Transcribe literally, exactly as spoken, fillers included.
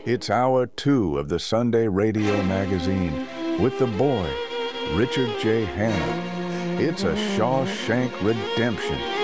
It's hour two of the Sunday Radio Magazine with the boy, Richard J. Hanna. It's a Shawshank Redemption